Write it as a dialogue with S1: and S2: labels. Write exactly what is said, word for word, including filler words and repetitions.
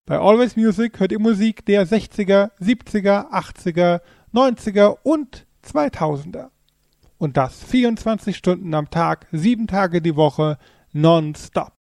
S1: Bei Always Music hört ihr Musik der sechziger, siebziger, achtziger, neunziger und zweitausender. Und das vierundzwanzig Stunden am Tag, sieben Tage die Woche, nonstop.